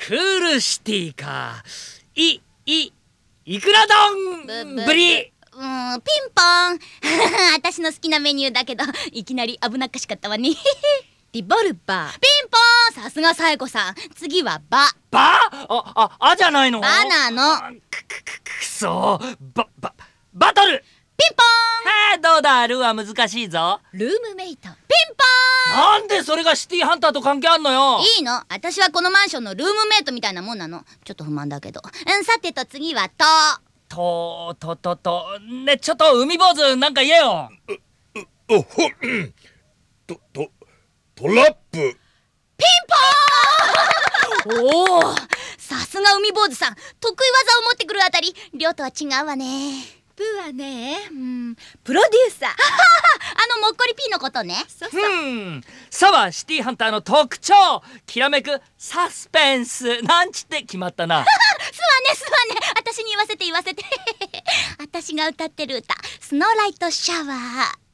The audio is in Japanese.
クールシティか。いくら丼ぶり。 ピンポン私の好きなメニューだけど、いきなり危なっかしかったわねリボルバー。 ピンポン、さすがサエコさん。次はバじゃないの。 バナのくそバトル。 ピンポどうだ、ルーは難しいぞ。 ルームメイト。 ンピンポなんでそれがシティハンターと関係あんのよ。 ン。いいの、私はこのマンションのルームメイトみたいなもんなの。ちょっと不満だけど。さてと次はね、ちょっと海坊主なんか言えよ。 トラップ。 おお、さすが海坊主さん。得意技を持ってくるあたり、亮とは違うわね。 プーはね、プロデューサー。 もっこりピーのことね。 そうそう。 さはシティハンターの特徴、きらめくサスペンスなんちって決まったな。 すわね、私に言わせて私が歌ってる歌、スノーライトシャワー。